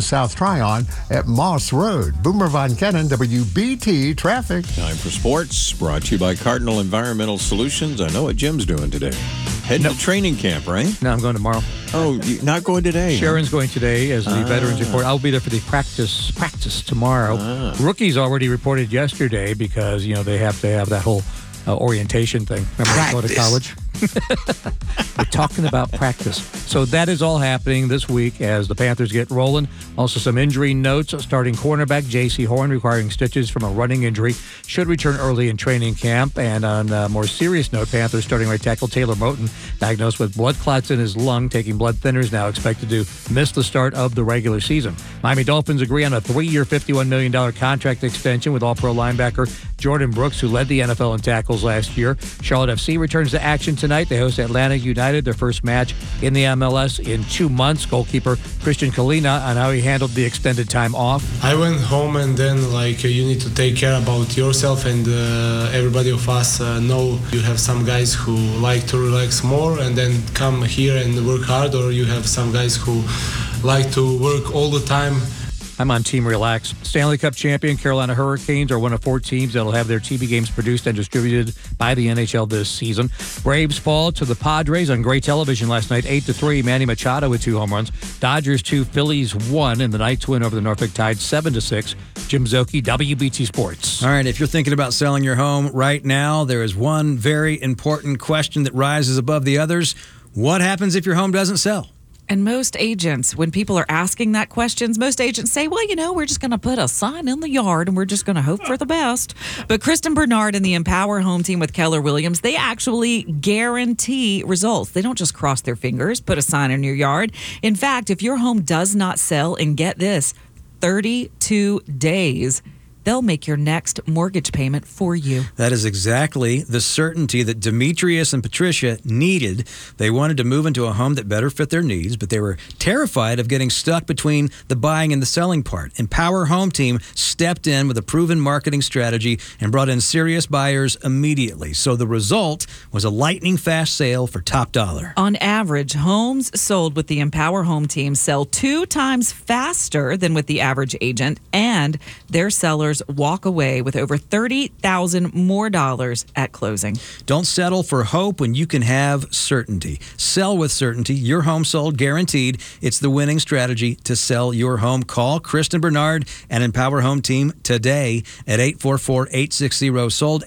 South Tryon at Moss Road. Boomer Von Kennan, WBT Traffic. Time for sports, brought to you by Cardinal Environmental Solutions. I know what Jim's doing today. Heading to training camp, right? No, I'm going tomorrow. Oh, you're not going today? Sharon's going today as the veterans report. I'll be there for the practice tomorrow. Rookies already reported yesterday because, they have to have that whole orientation thing. Remember going to college? We're talking about practice. So that is all happening this week as the Panthers get rolling. Also some injury notes. Starting cornerback J.C. Horn requiring stitches from a running injury. Should return early in training camp. And on a more serious note, Panthers starting right tackle Taylor Moton diagnosed with blood clots in his lung, taking blood thinners, now expected to miss the start of the regular season. Miami Dolphins agree on a 3-year, $51 million contract extension with All-Pro linebacker Jordan Brooks, who led the NFL in tackles last year. Charlotte FC returns to action tonight. They host Atlanta United, their first match in the MLS in 2 months. Goalkeeper Christian Kalina on how he handled the extended time off. I went home and then you need to take care about yourself, and everybody of us know you have some guys who like to relax more and then come here and work hard, or you have some guys who like to work all the time. I'm on Team Relax. Stanley Cup champion Carolina Hurricanes are one of 4 teams that will have their TV games produced and distributed by the NHL this season. Braves fall to the Padres on great television last night, 8-3. Manny Machado with 2 home runs. Dodgers 2, Phillies 1, and the Knights win over the Norfolk Tide 7-6. Jim Zoki, WBT Sports. All right, if you're thinking about selling your home right now, there is one very important question that rises above the others. What happens if your home doesn't sell? And most agents, when people are asking that questions, most agents say, well, we're just going to put a sign in the yard and we're just going to hope for the best. But Kristen Bernard and the Empower Home Team with Keller Williams, they actually guarantee results. They don't just cross their fingers, put a sign in your yard. In fact, if your home does not sell, and get this, 32 days, they'll make your next mortgage payment for you. That is exactly the certainty that Demetrius and Patricia needed. They wanted to move into a home that better fit their needs, but they were terrified of getting stuck between the buying and the selling part. Empower Home Team stepped in with a proven marketing strategy and brought in serious buyers immediately. So the result was a lightning-fast sale for top dollar. On average, homes sold with the Empower Home Team sell 2 times faster than with the average agent, and their sellers walk away with over $30,000 more at closing. Don't settle for hope when you can have certainty. Sell with certainty. Your home sold guaranteed. It's the winning strategy to sell your home. Call Kristen Bernard and Empower Home Team today at 844-860-SOLD,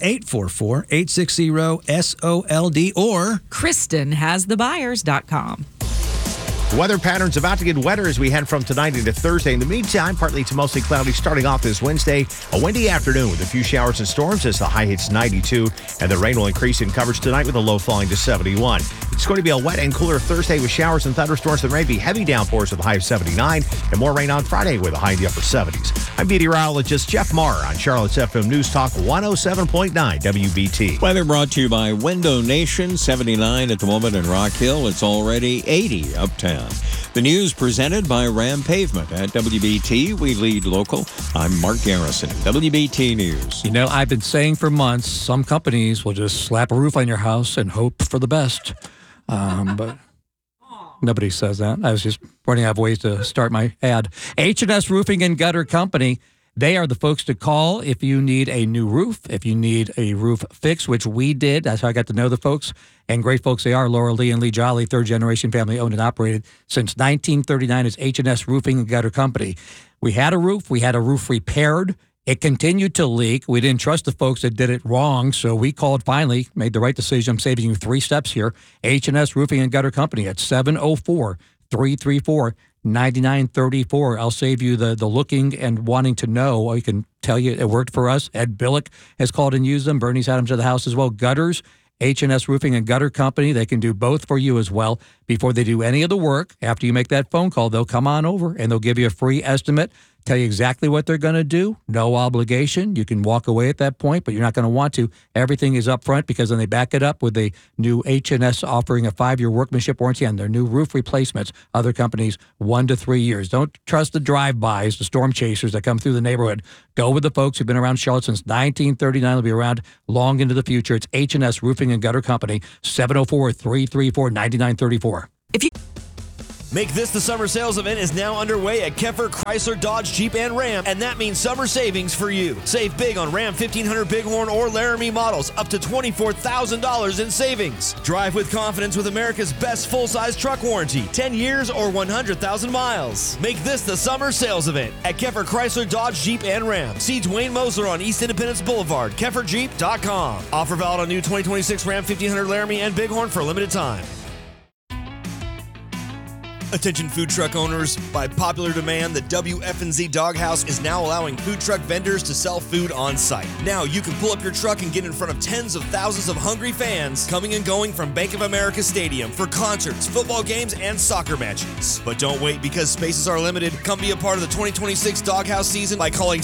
844-860-SOLD, or KristenHasTheBuyers.com. The weather pattern's about to get wetter as we head from tonight into Thursday. In the meantime, partly to mostly cloudy starting off this Wednesday. A windy afternoon with a few showers and storms as the high hits 92. And the rain will increase in coverage tonight with a low falling to 71. It's going to be a wet and cooler Thursday with showers and thunderstorms that may be heavy downpours with a high of 79. And more rain on Friday with a high in the upper 70s. I'm meteorologist Jeff Marr on Charlotte's FM News Talk 107.9 WBT. Weather brought to you by Window Nation, 79 at the moment in Rock Hill. It's already 80 uptown. The news presented by Ram Pavement at WBT. We lead local. I'm Mark Garrison, WBT News. I've been saying for months, some companies will just slap a roof on your house and hope for the best. But nobody says that. I was just running out of ways to start my ad. H&S Roofing and Gutter Company. They are the folks to call if you need a new roof, if you need a roof fix, which we did. That's how I got to know the folks. And great folks they are. Laura Lee and Lee Jolly, third-generation family owned and operated since 1939 as H&S Roofing and Gutter Company. We had a roof repaired. It continued to leak. We didn't trust the folks that did it wrong, so we called finally, made the right decision. I'm saving you 3 steps here. H&S Roofing and Gutter Company at 704-334-9934. I'll save you the looking and wanting to know. I can tell you it worked for us. Ed Billick has called and used them. Bernie's had them to the house as well. Gutters, H&S Roofing and Gutter Company. They can do both for you as well. Before they do any of the work, after you make that phone call, they'll come on over and they'll give you a free estimate, tell you exactly what they're going to do. No obligation. You can walk away at that point, but you're not going to want to. Everything is up front because then they back it up with a new H&S offering a 5-year workmanship warranty on their new roof replacements. Other companies, 1 to 3 years. Don't trust the drive-bys, the storm chasers that come through the neighborhood. Go with the folks who've been around Charlotte since 1939. They'll be around long into the future. It's H&S Roofing and Gutter Company, 704-334-9934. Make This the Summer Sales Event is now underway at Keffer Chrysler Dodge Jeep and Ram, and that means summer savings for you. Save big on Ram 1500 Bighorn or Laramie models, up to $24,000 in savings. Drive with confidence with America's best full-size truck warranty, 10 years or 100,000 miles. Make this the summer sales event at Keffer Chrysler Dodge Jeep and Ram. See Dwayne Mosler on East Independence Boulevard, KefferJeep.com. Offer valid on new 2026 Ram 1500 Laramie and Bighorn for a limited time. Attention food truck owners, by popular demand, the WFNZ Doghouse is now allowing food truck vendors to sell food on site. Now you can pull up your truck and get in front of tens of thousands of hungry fans coming and going from Bank of America Stadium for concerts, football games, and soccer matches. But don't wait, because spaces are limited. Come be a part of the 2026 Doghouse season by calling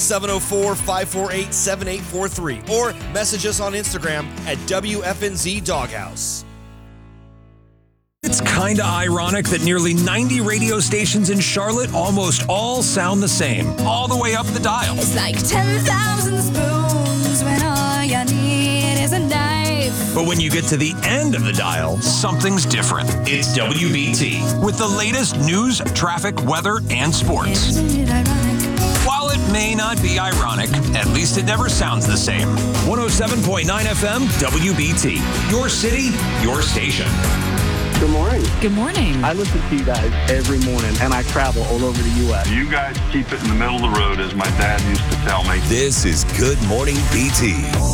704-548-7843 or message us on Instagram at WFNZ Doghouse. It's kinda ironic that nearly 90 radio stations in Charlotte almost all sound the same, all the way up the dial. It's like 10,000 spoons when all you need is a knife. But when you get to the end of the dial, something's different. It's WBT, with the latest news, traffic, weather, and sports. Isn't it ironic? While it may not be ironic, at least it never sounds the same. 107.9 FM, WBT. Your city, your station. Good morning. Good morning. I listen to you guys every morning, and I travel all over the U.S. You guys keep it in the middle of the road, as my dad used to tell me. This is Good Morning BT.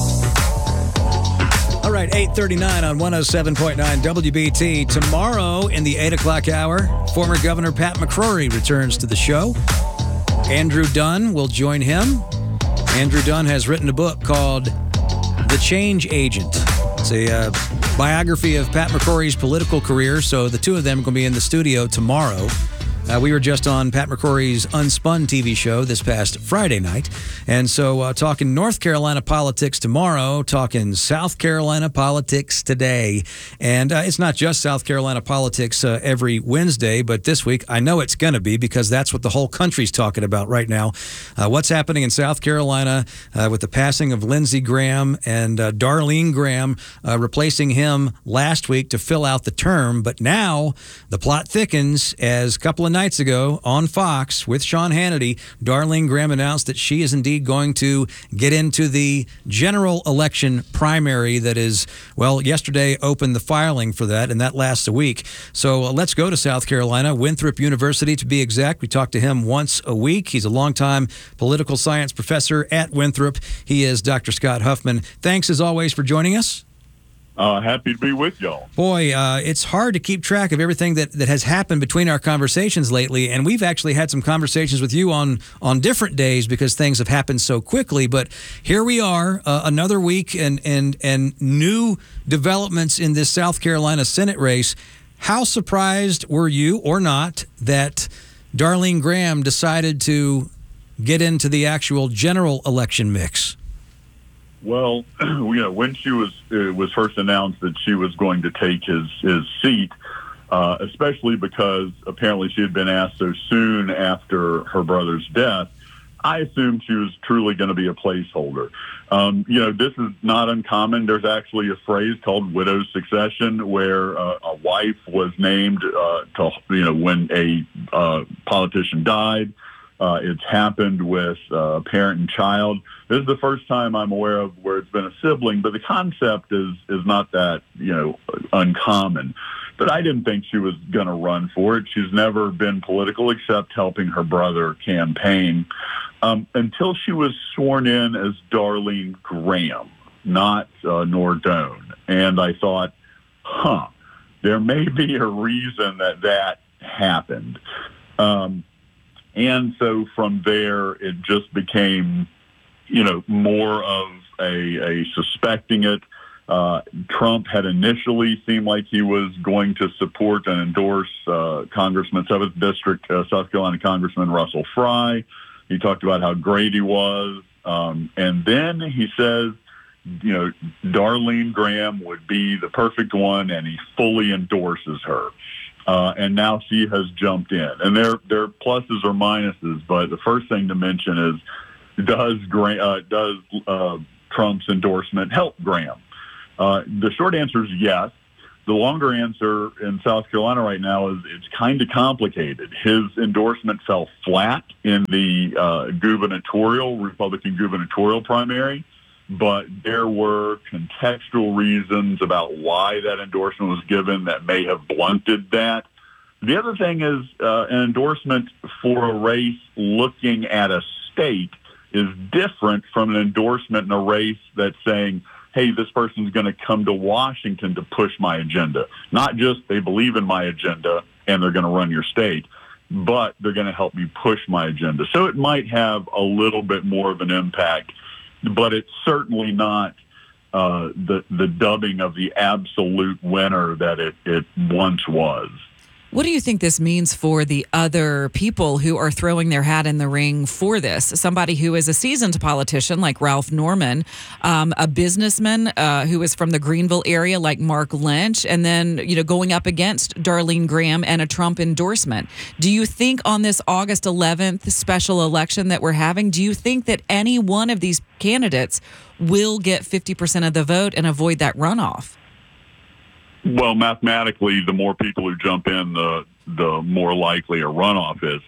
All right, 8:39 on 107.9 WBT. Tomorrow in the 8 o'clock hour, former Governor Pat McCrory returns to the show. Andrew Dunn will join him. Andrew Dunn has written a book called The Change Agent. It's a biography of Pat McCrory's political career, so the two of them are going to be in the studio tomorrow. We were just on Pat McCrory's Unspun TV show this past Friday night. And so talking North Carolina politics tomorrow, talking South Carolina politics today. And it's not just South Carolina politics every Wednesday, but this week I know it's going to be, because that's what the whole country's talking about right now. What's happening in South Carolina with the passing of Lindsey Graham and Darlene Graham replacing him last week to fill out the term. But now the plot thickens, as a couple of nights ago on Fox with Sean Hannity, Darlene Graham announced that she is indeed going to get into the general election primary that is, well, yesterday opened the filing for that, and that lasts a week. So let's go to South Carolina, Winthrop University to be exact. We talk to him once a week. He's a longtime political science professor at Winthrop. He is Dr. Scott Huffman. Thanks as always for joining us. Happy to be with y'all. Boy, it's hard to keep track of everything that has happened between our conversations lately, and we've actually had some conversations with you on different days because things have happened so quickly. But here we are, another week, and new developments in this South Carolina Senate race. How surprised were you, or not, that Darlene Graham decided to get into the actual general election mix? Well, when she was first announced that she was going to take his seat, especially because apparently she had been asked so soon after her brother's death, I assumed she was truly going to be a placeholder. This is not uncommon. There's actually a phrase called widow's succession, where a wife was named when a politician died. It's happened with parent and child. This is the first time I'm aware of where it's been a sibling, but the concept is not that, uncommon. But I didn't think she was going to run for it. She's never been political except helping her brother campaign until she was sworn in as Darlene Graham, not Nordone. And I thought, there may be a reason that happened. And so from there, it just became, more of a suspecting it. Trump had initially seemed like he was going to support and endorse Congressman, 7th District, South Carolina Congressman Russell Fry. He talked about how great he was. And then he says, Darlene Graham would be the perfect one, and he fully endorses her. And now she has jumped in. And there are pluses or minuses, but the first thing to mention is, does Trump's endorsement help Graham? The short answer is yes. the longer answer in South Carolina right now is it's kind of complicated. His endorsement fell flat in the Republican gubernatorial primary, but there were contextual reasons about why that endorsement was given that may have blunted that. The other thing is an endorsement for a race looking at a state is different from an endorsement in a race that's saying, hey, this person's going to come to Washington to push my agenda. Not just they believe in my agenda and they're going to run your state, but they're going to help me push my agenda. So it might have a little bit more of an impact, but it's certainly not the dubbing of the absolute winner that it once was. What do you think this means for the other people who are throwing their hat in the ring for this? Somebody who is a seasoned politician like Ralph Norman, a businessman who is from the Greenville area like Mark Lynch, and then going up against Darlene Graham and a Trump endorsement. Do you think on this August 11th special election that we're having, do you think that any one of these candidates will get 50% of the vote and avoid that runoff? Well, mathematically, the more people who jump in, the more likely a runoff is.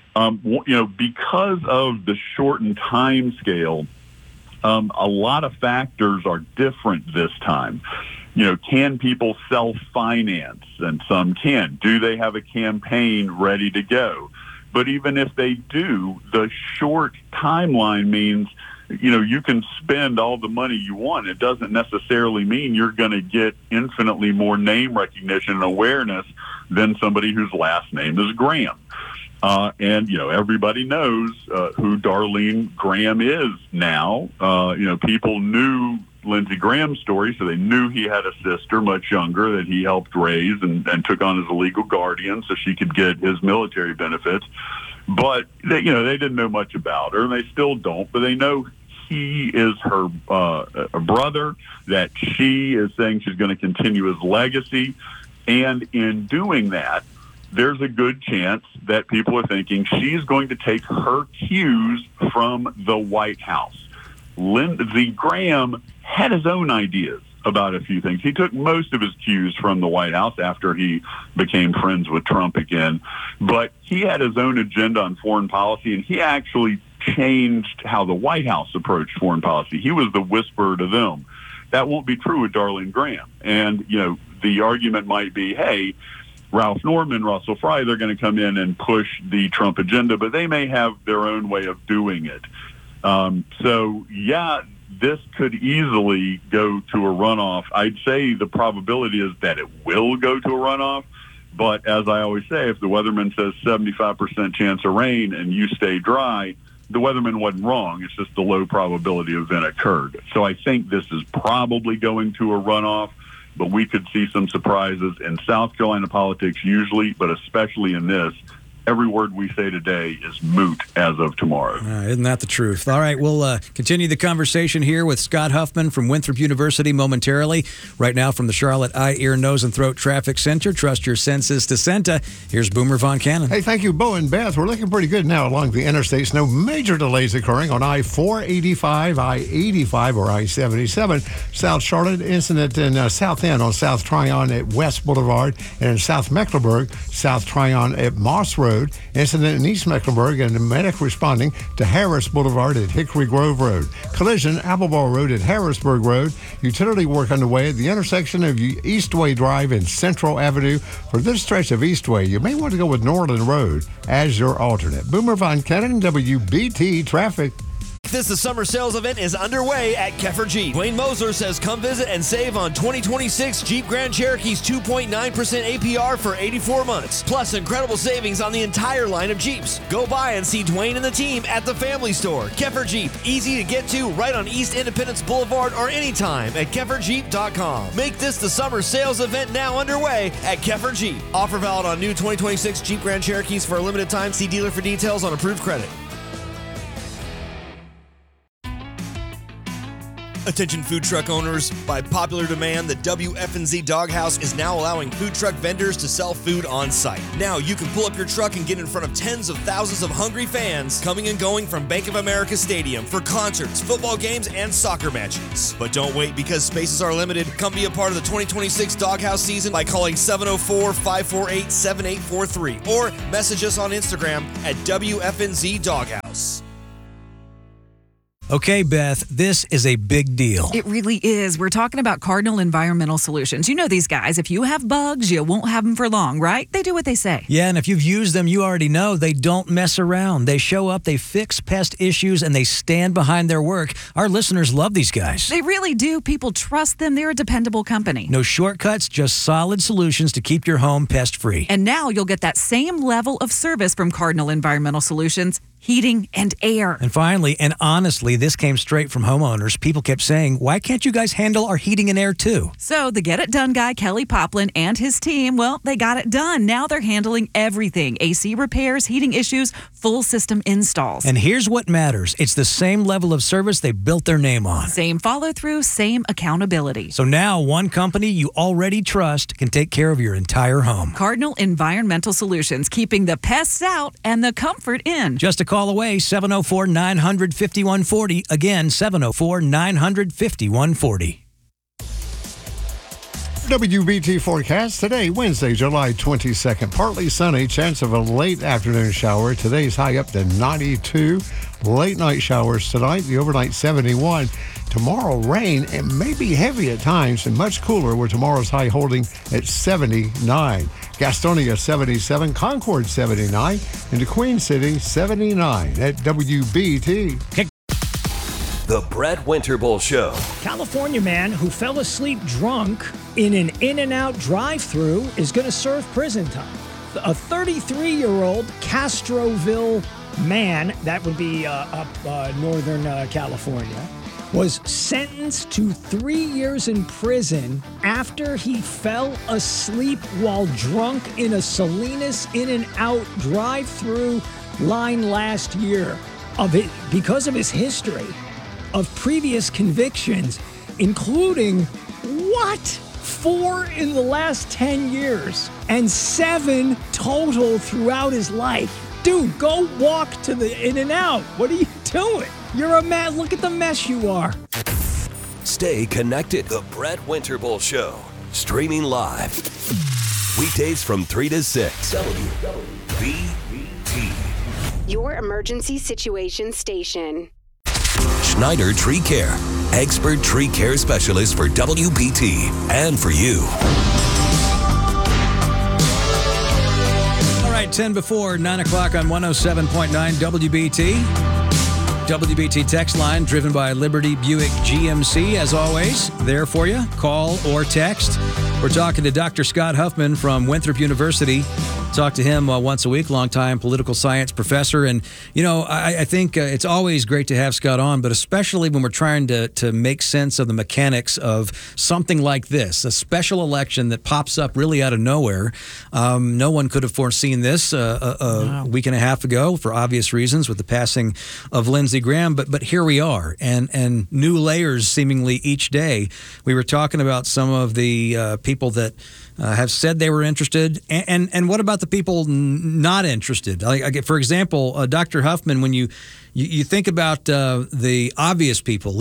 Because of the shortened time scale, a lot of factors are different this time. Can people self-finance? And some can. Do they have a campaign ready to go? But even if they do, the short timeline means you can spend all the money you want. It doesn't necessarily mean you're going to get infinitely more name recognition and awareness than somebody whose last name is Graham. And everybody knows who Darlene Graham is now. People knew Lindsey Graham's story, so they knew he had a sister much younger that he helped raise and took on as a legal guardian so she could get his military benefits. But they didn't know much about her, and they still don't. But they know he is her brother, that she is saying she's going to continue his legacy. And in doing that, there's a good chance that people are thinking she's going to take her cues from the White House. Lindsey Graham had his own ideas about a few things. He took most of his cues from the White House after he became friends with Trump again. But he had his own agenda on foreign policy, and he actually changed how the White House approached foreign policy. He was the whisperer to them. That won't be true with Darlene Graham. And, the argument might be, hey, Ralph Norman, Russell Fry, they're going to come in and push the Trump agenda, but they may have their own way of doing it. This could easily go to a runoff. I'd say the probability is that it will go to a runoff. But as I always say, if the weatherman says 75% chance of rain and you stay dry, the weatherman wasn't wrong. It's just the low probability event occurred. So I think this is probably going to a runoff, but we could see some surprises in South Carolina politics usually, but especially in this. Every word we say today is moot as of tomorrow. Isn't that the truth? All right, we'll continue the conversation here with Scott Huffman from Winthrop University momentarily. Right now from the Charlotte Eye, Ear, Nose, and Throat Traffic Center. Trust your senses to Senta. Here's Boomer Von Cannon. Hey, thank you, Bo and Beth. We're looking pretty good now along the interstates. No major delays occurring on I-485, I-85, or I-77. South Charlotte, incident in South End on South Tryon at West Boulevard, and in South Mecklenburg, South Tryon at Moss Road. Incident in East Mecklenburg, and the medic responding to Harris Boulevard at Hickory Grove Road. Collision, Appleball Road at Harrisburg Road. Utility work underway at the intersection of Eastway Drive and Central Avenue. For this stretch of Eastway, you may want to go with Norland Road as your alternate. Boomer Von Cannon, WBT Traffic. The summer sales event is underway at Keffer Jeep. Dwayne Moser says come visit and save on 2026 Jeep Grand Cherokee's 2.9% APR for 84 months. Plus incredible savings on the entire line of Jeeps. Go by and see Dwayne and the team at the Family Store. Keffer Jeep, easy to get to right on East Independence Boulevard or anytime at KefferJeep.com. Make this the summer sales event now underway at Keffer Jeep. Offer valid on new 2026 Jeep Grand Cherokees for a limited time. See dealer for details on approved credit. Attention food truck owners, by popular demand, the WFNZ Doghouse is now allowing food truck vendors to sell food on site. Now you can pull up your truck and get in front of tens of thousands of hungry fans coming and going from Bank of America Stadium for concerts, football games, and soccer matches. But don't wait, because spaces are limited. Come be a part of the 2026 Doghouse season by calling 704-548-7843 or message us on Instagram at WFNZ Doghouse. Okay, Beth, this is a big deal. It really is. We're talking about Cardinal Environmental Solutions. You know these guys. If you have bugs, you won't have them for long, right? They do what they say. Yeah, and if you've used them, you already know they don't mess around. They show up, they fix pest issues, and they stand behind their work. Our listeners love these guys. They really do. People trust them. They're a dependable company. No shortcuts, just solid solutions to keep your home pest-free. And now you'll get that same level of service from Cardinal Environmental Solutions, heating and air. And finally, and honestly, this came straight from homeowners. People kept saying, why can't you guys handle our heating and air too? So the Get It Done guy, Kelly Poplin, and his team, well, they got it done. Now they're handling everything. AC repairs, heating issues, full system installs. And here's what matters. It's the same level of service they built their name on. Same follow-through, same accountability. So now one company you already trust can take care of your entire home. Cardinal Environmental Solutions, keeping the pests out and the comfort in. Just a call away, 704-900-5140. Again, 704-900-5140. WBT forecast today, Wednesday, July 22nd. Partly sunny, chance of a late afternoon shower. Today's high up to 92. Late night showers tonight, the overnight 71. Tomorrow, rain and maybe heavy at times and much cooler, with tomorrow's high holding at 79. Gastonia 77, Concord 79, and the Queen City 79 at WBT. The Brett Winterbull Show. California man who fell asleep drunk in an In-N-Out drive-thru is going to serve prison time. A 33-year-old Castroville man, that would be up northern California, was sentenced to 3 years in prison after he fell asleep while drunk in a Salinas In-N-Out drive-thru line last year because of his history of previous convictions, including 4 in the last 10 years and 7 total throughout his life. Dude, go walk to the In-N-Out. What are you doing? You're a man. Look at the mess you are. Stay connected. The Brett Winterbull Show. Streaming live. Weekdays from 3 to 6. WBT. Your emergency situation station. Schneider Tree Care. Expert tree care specialist for WBT and for you. All right, 10 before 9 o'clock on 107.9 WBT. WBT text line driven by Liberty Buick GMC, as always, there for you. Call or text. We're talking to Dr. Scott Huffman from Winthrop University. Talk to him once a week, longtime political science professor. And, you know, I think it's always great to have Scott on, but especially when we're trying to make sense of the mechanics of something like this, a special election that pops up really out of nowhere. No one could have foreseen this a week and a half ago for obvious reasons with the passing of Lindsey Graham, but here we are, and new layers seemingly each day. We were talking about some of the people that have said they were interested, and what about the people not interested? Like, for example, Dr. Huffman, when you think about the obvious people,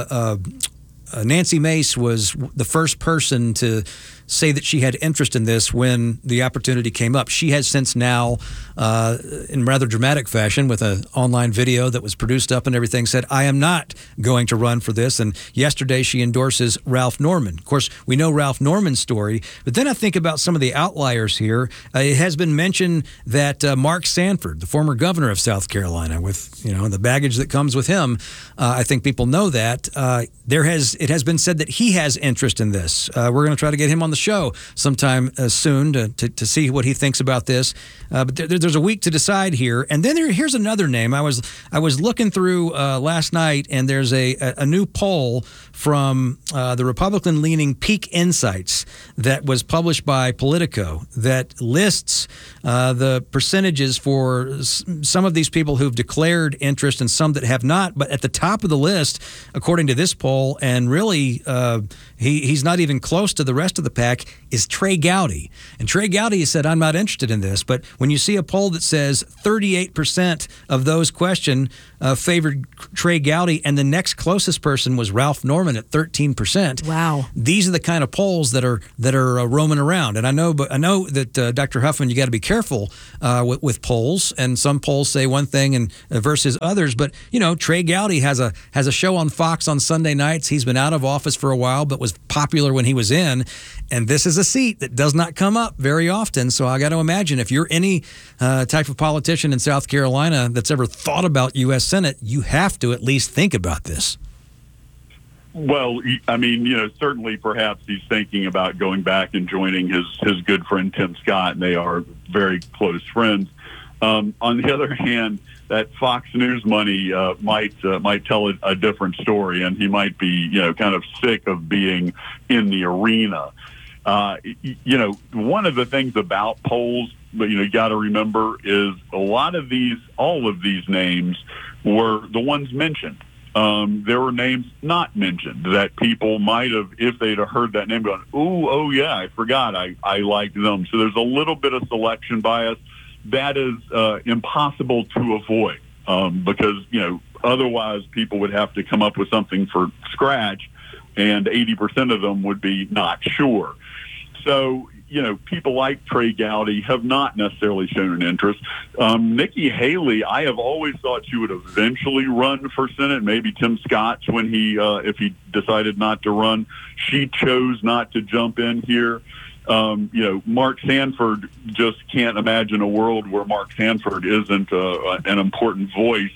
Nancy Mace was the first person to say that she had interest in this when the opportunity came up. She has since now, in rather dramatic fashion, with an online video that was produced up and everything, said, I am not going to run for this. And yesterday she endorses Ralph Norman. Of course, we know Ralph Norman's story, but then I think about some of the outliers here. It has been mentioned that Mark Sanford, the former governor of South Carolina, with the baggage that comes with him, I think people know that. It has been said that he has interest in this. We're going to try to get him on the show sometime soon to see what he thinks about this. But there's a week to decide here. And then here's another name. I was looking through last night, and there's a new poll from the Republican-leaning Peak Insights that was published by Politico that lists the percentages for some of these people who've declared interest and some that have not. But at the top of the list, according to this poll, and really he's not even close to the rest of the pack, is Trey Gowdy. And Trey Gowdy has said, I'm not interested in this. But when you see a poll that says 38% of those questioned favored Trey Gowdy, and the next closest person was Ralph Norman at 13%. Wow. These are the kind of polls that are roaming around. And I know that Dr. Huffman, you got to be careful with polls, and some polls say one thing and versus others. But Trey Gowdy has a show on Fox on Sunday nights. He's been out of office for a while, but was popular when he was in. And this is a seat that does not come up very often. So I got to imagine if you're any type of politician in South Carolina that's ever thought about U.S. Senate, you have to at least think about this. Well, I mean, certainly perhaps he's thinking about going back and joining his good friend Tim Scott, and they are very close friends. On the other hand, that Fox News money might tell a different story, and he might be, kind of sick of being in the arena. One of the things about polls, but you got to remember, is all of these names were the ones mentioned. There were names not mentioned that people might have, if they'd have heard that name, gone, oh yeah, I forgot, I liked them. So there's a little bit of selection bias that is impossible to avoid because otherwise people would have to come up with something for scratch, and 80% of them would be not sure. So, people like Trey Gowdy have not necessarily shown an interest. Nikki Haley, I have always thought she would eventually run for Senate. Maybe Tim Scott, when if he decided not to run, she chose not to jump in here. Mark Sanford, just can't imagine a world where Mark Sanford isn't an important voice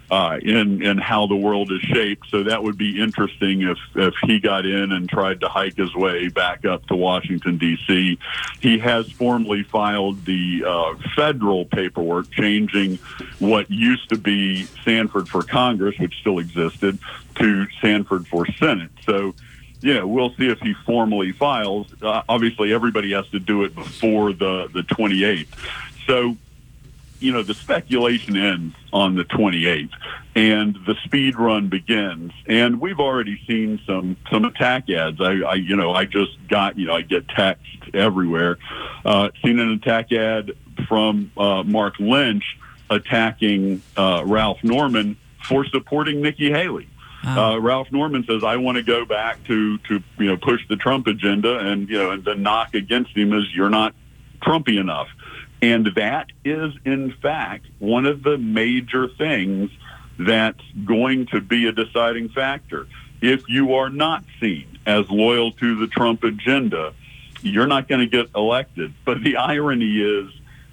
in how the world is shaped. So that would be interesting if he got in and tried to hike his way back up to Washington, D.C. He has formally filed the federal paperwork changing what used to be Sanford for Congress, which still existed, to Sanford for Senate. So, we'll see if he formally files. Obviously, everybody has to do it before the 28th. So, the speculation ends on the 28th, and the speed run begins. And we've already seen some attack ads. I just got, I get text everywhere. Seen an attack ad from Mark Lynch attacking Ralph Norman for supporting Nikki Haley. Ralph Norman says, I want to go back to push the Trump agenda, and the knock against him is you're not Trumpy enough. And that is, in fact, one of the major things that's going to be a deciding factor. If you are not seen as loyal to the Trump agenda, you're not going to get elected. But the irony is,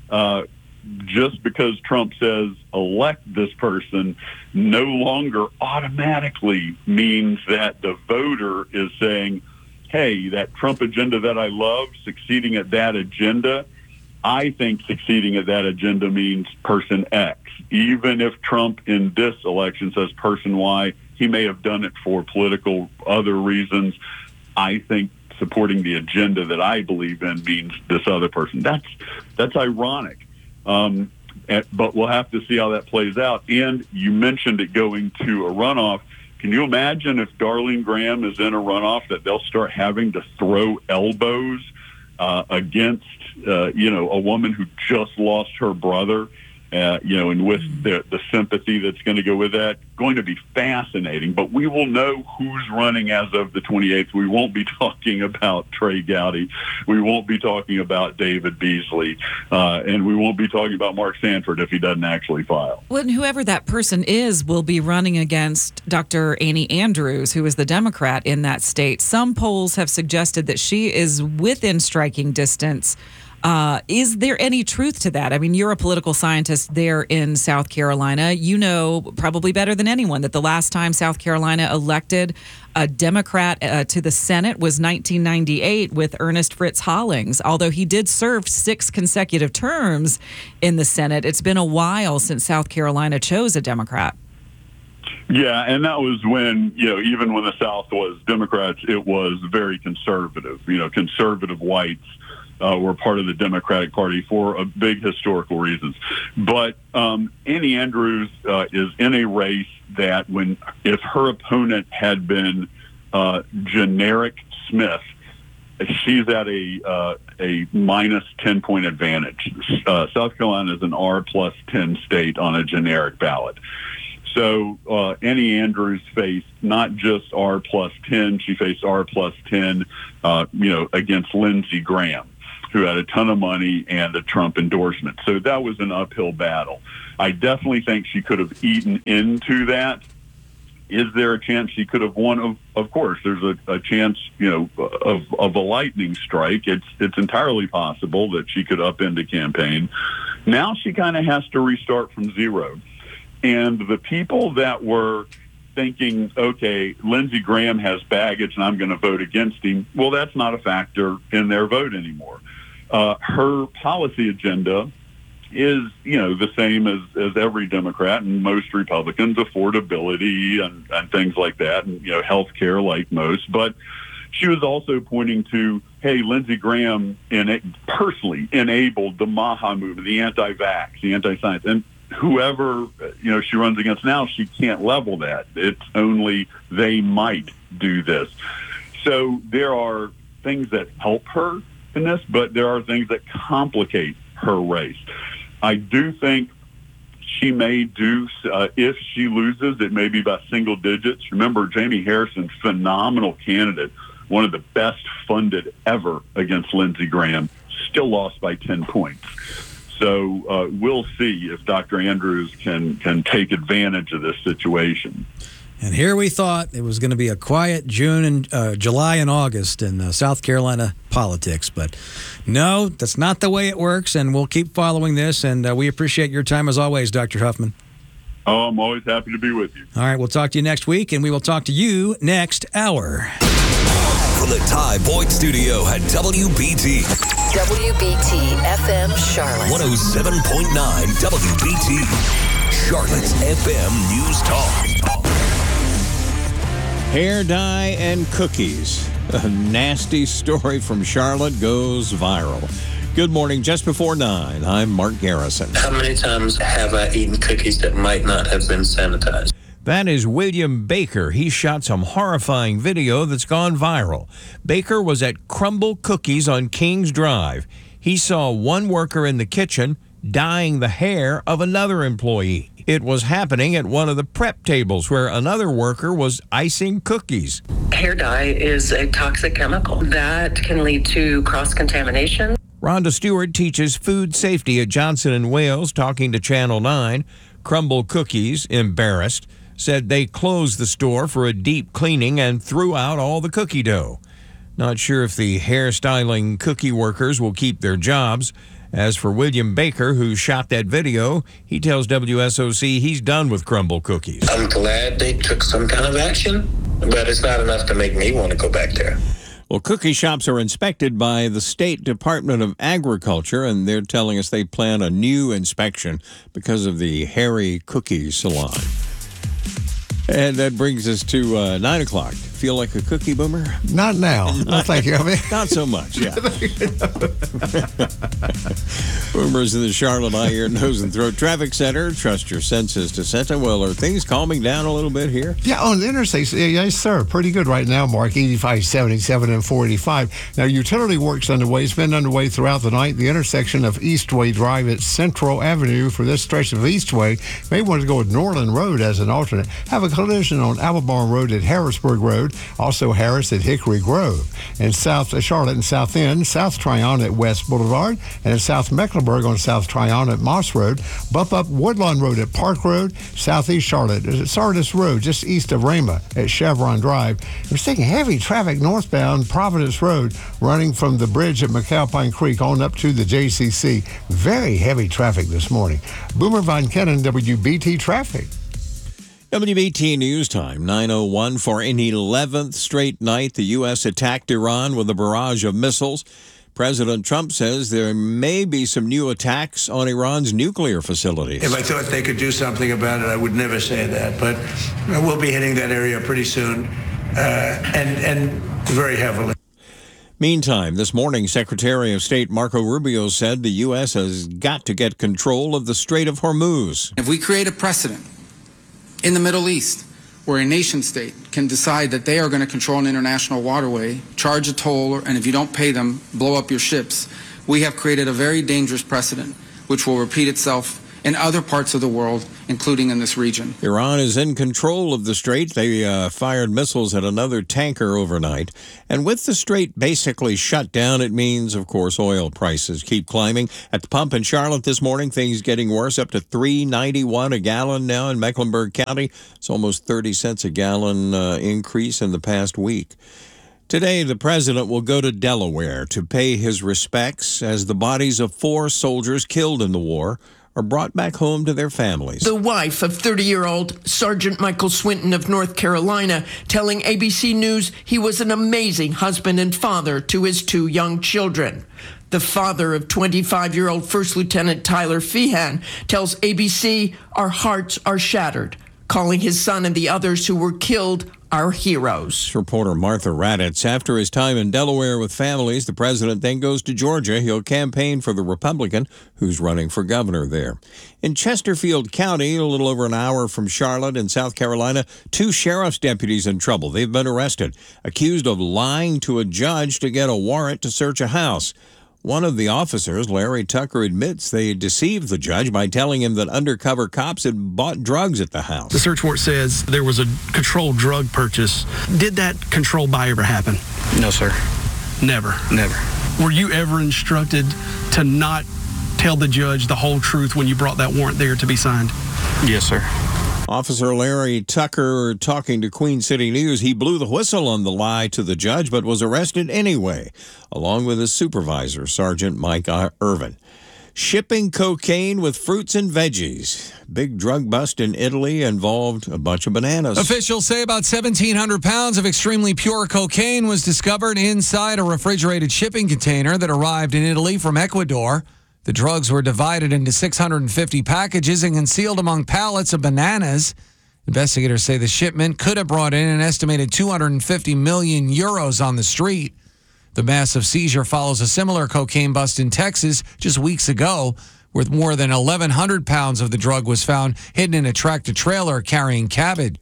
just because Trump says elect this person no longer automatically means that the voter is saying, hey, that Trump agenda that I love, succeeding at that agenda, I think succeeding at that agenda means person X. Even if Trump in this election says person Y, he may have done it for political other reasons. I think supporting the agenda that I believe in means this other person. That's ironic. But we'll have to see how that plays out. And you mentioned it going to a runoff. Can you imagine if Darlene Graham is in a runoff that they'll start having to throw elbows against, a woman who just lost her brother, and with the sympathy that's going to go with that, going to be fascinating. But we will know who's running as of the 28th. We won't be talking about Trey Gowdy. We won't be talking about David Beasley. And we won't be talking about Mark Sanford if he doesn't actually file. Well, and whoever that person is will be running against Dr. Annie Andrews, who is the Democrat in that state. Some polls have suggested that she is within striking distance. Is there any truth to that? I mean, you're a political scientist there in South Carolina. You know probably better than anyone that the last time South Carolina elected a Democrat to the Senate was 1998 with Ernest Fritz Hollings. Although he did serve 6 consecutive terms in the Senate, it's been a while since South Carolina chose a Democrat. Yeah, and that was when, even when the South was Democrats, it was very conservative. Conservative whites were part of the Democratic Party for big historical reasons. But Annie Andrews is in a race that if her opponent had been generic Smith, she's at a minus 10-point advantage. South Carolina is an R plus 10 state on a generic ballot. So Annie Andrews faced not just R plus 10, she faced R plus 10, against Lindsey Graham, who had a ton of money and a Trump endorsement. So that was an uphill battle. I definitely think she could have eaten into that. Is there a chance she could have won? Of course, there's a chance, of a lightning strike. It's entirely possible that she could upend a campaign. Now she kind of has to restart from zero. And the people that were thinking, okay, Lindsey Graham has baggage and I'm going to vote against him, well, that's not a factor in their vote anymore. Her policy agenda is, the same as every Democrat and most Republicans, affordability and things like that, and, health care like most. But she was also pointing to, hey, Lindsey Graham personally enabled the MAHA movement, the anti-vax, the anti-science. And whoever, she runs against now, she can't level that. It's only they might do this. So there are things that help her in this, but there are things that complicate her race. I do think she may do, if she loses, it may be by single digits. Remember, Jamie Harrison, phenomenal candidate, one of the best funded ever against Lindsey Graham, still lost by 10 points. So we'll see if Dr. Andrews can take advantage of this situation. And here we thought it was going to be a quiet June and July and August in South Carolina politics, but no, that's not the way it works. And we'll keep following this. And we appreciate your time as always, Dr. Huffman. Oh, I'm always happy to be with you. All right, we'll talk to you next week, and we will talk to you next hour. From the Ty Boyd Studio at WBT. WBT FM Charlotte. 107.9 WBT. Charlotte's FM News Talk. Hair dye and cookies. A nasty story from Charlotte goes viral. Good morning. Just before 9, I'm Mark Garrison. How many times have I eaten cookies that might not have been sanitized? That is William Baker. He shot some horrifying video that's gone viral. Baker was at Crumble Cookies on Kings Drive. He saw one worker in the kitchen dyeing the hair of another employee. It was happening at one of the prep tables where another worker was icing cookies. Hair dye is a toxic chemical that can lead to cross-contamination. Rhonda Stewart teaches food safety at Johnson & Wales, talking to Channel 9. Crumble Cookies, embarrassed, said they closed the store for a deep cleaning and threw out all the cookie dough. Not sure if the hairstyling cookie workers will keep their jobs. As for William Baker, who shot that video, he tells WSOC he's done with Crumble Cookies. I'm glad they took some kind of action, but it's not enough to make me want to go back there. Well, cookie shops are inspected by the State Department of Agriculture, and they're telling us they plan a new inspection because of the hairy cookie salon. And that brings us to 9 o'clock. Feel like a cookie, Boomer? Not now. No, thank you. I mean, not so much, yeah. Boomer's in the Charlotte Eye, Ear, Nose, and Throat Traffic Center. Trust your senses to Santa. Well, are things calming down a little bit here? Yeah, on the interstates, yes, sir. Pretty good right now, Mark. 85, 77, and 485. Now, utility work's underway. It's been underway throughout the night. The intersection of Eastway Drive at Central Avenue for this stretch of Eastway. May want to go with Norland Road as an alternate. Have a collision on Albemarle Road at Harrisburg Road. Also Harris at Hickory Grove. And South Charlotte and South End, South Tryon at West Boulevard, and in South Mecklenburg on South Tryon at Moss Road. Bump up Woodlawn Road at Park Road, Southeast Charlotte at Sardis Road, just east of Rama at Chevron Drive. We're seeing heavy traffic northbound Providence Road, running from the bridge at McAlpine Creek on up to the JCC. Very heavy traffic this morning. Boomer Von Kennan, WBT Traffic. WBT News Time, 9:01. For an 11th straight night, the U.S. attacked Iran with a barrage of missiles. President Trump says there may be some new attacks on Iran's nuclear facilities. If I thought they could do something about it, I would never say that. But we'll be hitting that area pretty soon, and very heavily. Meantime, this morning, Secretary of State Marco Rubio said the U.S. has got to get control of the Strait of Hormuz. If we create a precedent in the Middle East where a nation state can decide that they are going to control an international waterway, charge a toll, and if you don't pay them, blow up your ships, we have created a very dangerous precedent which will repeat itself in other parts of the world, including in this region. Iran is in control of the strait. They fired missiles at another tanker overnight. And with the strait basically shut down, it means, of course, oil prices keep climbing. At the pump in Charlotte this morning, things getting worse, up to $3.91 a gallon now in Mecklenburg County. It's almost 30 cents a gallon increase in the past week. Today, the president will go to Delaware to pay his respects as the bodies of 4 soldiers killed in the war are brought back home to their families. The wife of 30-year-old Sergeant Michael Swinton of North Carolina telling ABC News he was an amazing husband and father to his 2 young children. The father of 25-year-old First Lieutenant Tyler Feehan tells ABC, "Our hearts are shattered," calling his son and the others who were killed our heroes. Reporter Martha Raddatz. After his time in Delaware with families, the president then goes to Georgia. He'll campaign for the Republican who's running for governor there. In Chesterfield County, a little over an hour from Charlotte in South Carolina, 2 sheriff's deputies in trouble. They've been arrested, accused of lying to a judge to get a warrant to search a house. One of the officers, Larry Tucker, admits they deceived the judge by telling him that undercover cops had bought drugs at the house. The search warrant says there was a controlled drug purchase. Did that controlled buy ever happen? No, sir. Never? Never. Were you ever instructed to not tell the judge the whole truth when you brought that warrant there to be signed? Yes, sir. Officer Larry Tucker talking to Queen City News. He blew the whistle on the lie to the judge, but was arrested anyway, along with his supervisor, Sergeant Mike Irvin. Shipping cocaine with fruits and veggies. Big drug bust in Italy involved a bunch of bananas. Officials say about 1,700 pounds of extremely pure cocaine was discovered inside a refrigerated shipping container that arrived in Italy from Ecuador. The drugs were divided into 650 packages and concealed among pallets of bananas. Investigators say the shipment could have brought in an estimated 250 million euros on the street. The massive seizure follows a similar cocaine bust in Texas just weeks ago, where more than 1,100 pounds of the drug was found hidden in a tractor-trailer carrying cabbage.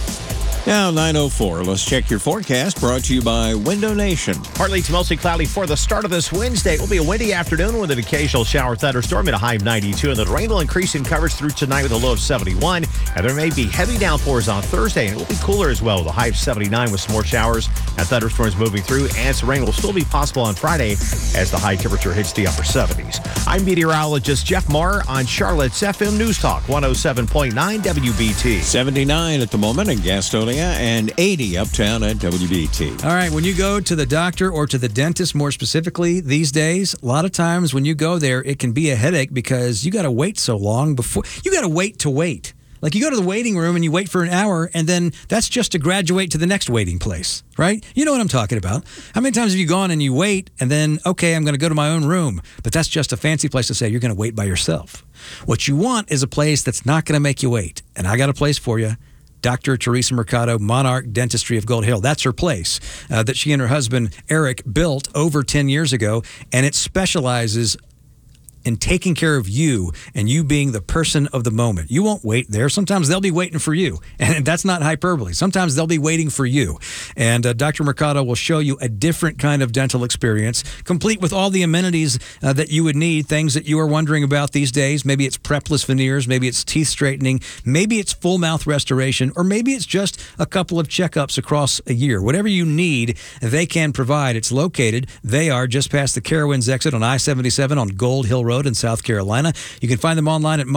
Now, 9:04. Let's check your forecast, brought to you by Window Nation. Partly to mostly cloudy for the start of this Wednesday. It will be a windy afternoon with an occasional shower thunderstorm at a high of 92. And the rain will increase in coverage through tonight with a low of 71. And there may be heavy downpours on Thursday. And it will be cooler as well with a high of 79 with some more showers and thunderstorms moving through. And some rain will still be possible on Friday as the high temperature hits the upper 70s. I'm meteorologist Jeff Marr on Charlotte's FM News Talk 107.9 WBT. 79 at the moment in Gastonia and 80 uptown at WBT. All right, when you go to the doctor or to the dentist more specifically these days, a lot of times when you go there, it can be a headache because you got to wait so long before. You got to wait to wait. Like you go to the waiting room and you wait for an hour and then that's just to graduate to the next waiting place, right? You know what I'm talking about. How many times have you gone and you wait and then, okay, I'm going to go to my own room, but that's just a fancy place to say you're going to wait by yourself. What you want is a place that's not going to make you wait. And I got a place for you. Dr. Teresa Mercado, Monarch Dentistry of Gold Hill. That's her place that she and her husband, Eric, built over 10 years ago, and it specializes in taking care of you and you being the person of the moment. You won't wait there. Sometimes they'll be waiting for you, and that's not hyperbole. Sometimes they'll be waiting for you. And Dr. Mercado will show you a different kind of dental experience, complete with all the amenities that you would need, things that you are wondering about these days. Maybe it's prepless veneers, maybe it's teeth straightening, maybe it's full mouth restoration, or maybe it's just a couple of checkups across a year. Whatever you need, they can provide. It's located. They are just past the Carowinds exit on I-77 on Gold Hill Road in South Carolina. You can find them online at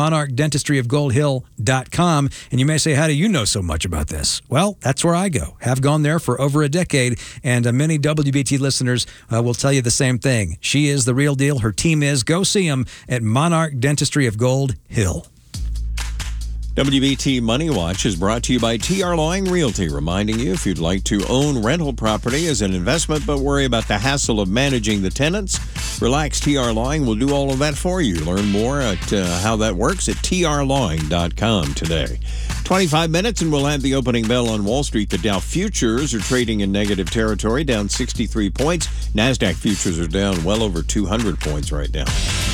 monarchdentistryofgoldhill.com. And you may say, how do you know so much about this? Well, that's where I go. Have gone there for over a decade, and many WBT listeners will tell you the same thing. She is the real deal. Her team is. Go see them at Monarch Dentistry of Gold Hill. WBT Money Watch is brought to you by TR Lawing Realty, reminding you if you'd like to own rental property as an investment but worry about the hassle of managing the tenants, relax. TR Lawing will do all of that for you. Learn more at how that works at trlawing.com today. 25 minutes and we'll have the opening bell on Wall Street. The Dow futures are trading in negative territory, down 63 points. NASDAQ futures are down well over 200 points right now.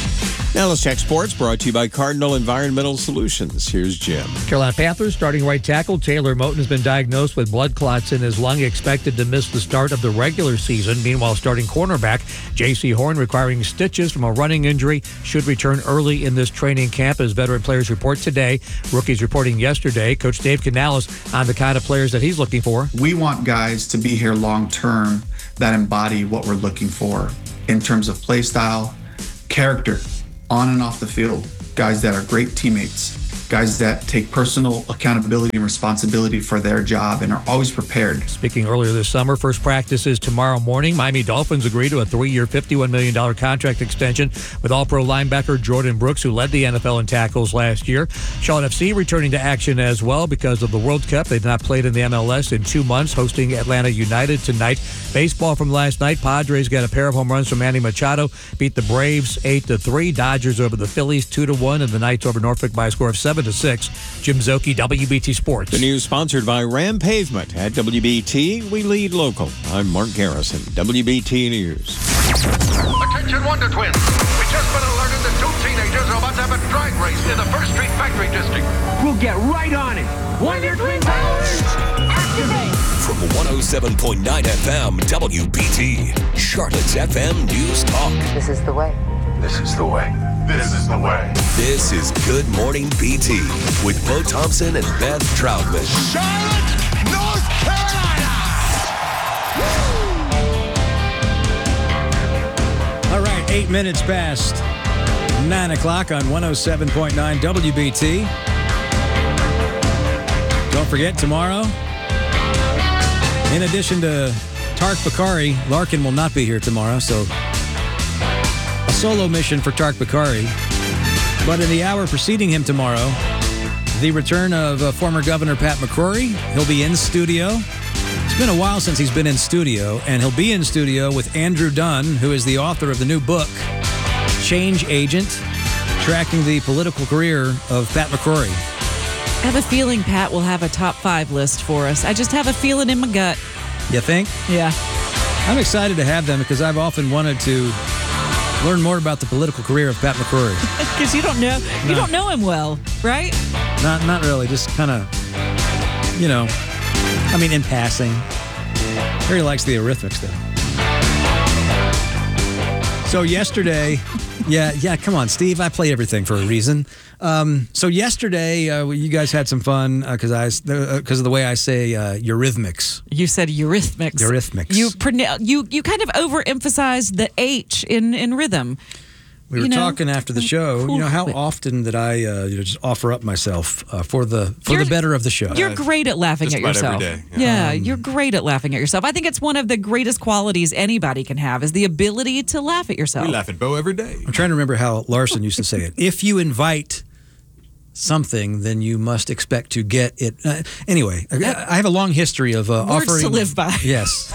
Now let's check sports, brought to you by Cardinal Environmental Solutions. Here's Jim. Carolina Panthers starting right tackle Taylor Moton has been diagnosed with blood clots in his lung, expected to miss the start of the regular season. Meanwhile, starting cornerback J.C. Horn, requiring stitches from a running injury, should return early in this training camp as veteran players report today. Rookies reporting yesterday. Coach Dave Canales on the kind of players that he's looking for. We want guys to be here long term that embody what we're looking for in terms of play style, character, on and off the field, guys that are great teammates, guys that take personal accountability and responsibility for their job and are always prepared. Speaking earlier this summer, first practice is tomorrow morning. Miami Dolphins agree to a 3-year, $51 million contract extension with All-Pro linebacker Jordan Brooks, who led the NFL in tackles last year. Charlotte FC returning to action as well because of the World Cup. They've not played in the MLS in 2 months, hosting Atlanta United tonight. Baseball from last night, Padres got a pair of home runs from Manny Machado, beat the Braves 8-3, Dodgers over the Phillies 2-1, and the Knights over Norfolk by a score of 7-6. Jim Zoki, WBT Sports. The news sponsored by Ram Pavement. At WBT, we lead local. I'm Mark Garrison, WBT News. Attention Wonder Twins. We just been alerted that 2 teenagers are about to have a drag race in the First Street Factory District. We'll get right on it. Wonder Twin powers, activate. From 107.9 FM, WBT, Charlotte's FM News Talk. This is the way. This is the way. This is the way. This is Good Morning BT with Bo Thompson and Beth Troutman. Charlotte, North Carolina. All right, 8 minutes past 9 o'clock on 107.9 WBT. Don't forget, tomorrow, in addition to Tark Bakari, Larkin will not be here tomorrow, so a solo mission for Tark Bakari. But in the hour preceding him tomorrow, the return of former Governor Pat McCrory. He'll be in studio. It's been a while since he's been in studio, and he'll be in studio with Andrew Dunn, who is the author of the new book, Change Agent, tracking the political career of Pat McCrory. I have a feeling Pat will have a top 5 list for us. I just have a feeling in my gut. You think? Yeah. I'm excited to have them because I've often wanted to learn more about the political career of Pat McCrory. Because you don't know him well, right? Not really. Just kind of, in passing. Harry likes the Eurythmics, though. So yesterday, yeah, come on, Steve. I play everything for a reason. So yesterday, you guys had some fun because of the way I say Eurythmics. You said Eurythmics. Eurythmics. You kind of overemphasized the H in rhythm. We were talking after the show. How often did I just offer up myself for the better of the show? You're great at laughing at yourself. Every day. Yeah, you're great at laughing at yourself. I think it's one of the greatest qualities anybody can have is the ability to laugh at yourself. We laugh at Bo every day. I'm trying to remember how Larson used to say it. If you invite something, then you must expect to get it. Anyway, I have a long history of words offering to live by. Yes.